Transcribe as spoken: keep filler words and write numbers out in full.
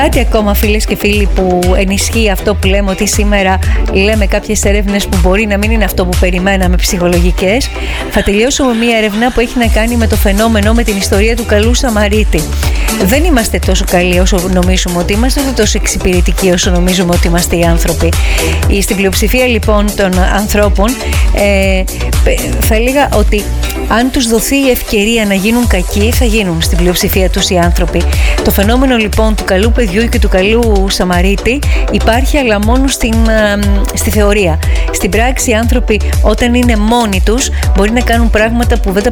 Κάτι ακόμα, φίλες και φίλοι, που ενισχύει αυτό που λέμε, ότι σήμερα λέμε κάποιες έρευνες που μπορεί να μην είναι αυτό που περιμέναμε, ψυχολογικές. Θα τελειώσω με μία έρευνα που έχει να κάνει με το φαινόμενο, με την ιστορία του καλού Σαμαρίτη. Δεν είμαστε τόσο καλοί όσο νομίζουμε ότι είμαστε, ούτε τόσο εξυπηρετικοί όσο νομίζουμε ότι είμαστε οι άνθρωποι. Στην πλειοψηφία λοιπόν των ανθρώπων, ε, θα έλεγα ότι αν τους δοθεί η ευκαιρία να γίνουν κακοί, θα γίνουν στην πλειοψηφία τους οι άνθρωποι. Το φαινόμενο λοιπόν του καλού παιδιού και του καλού Σαμαρίτη υπάρχει, αλλά μόνο στην, στη θεωρία. Στην πράξη οι άνθρωποι, όταν είναι μόνοι τους, μπορεί να κάνουν πράγματα που δεν τα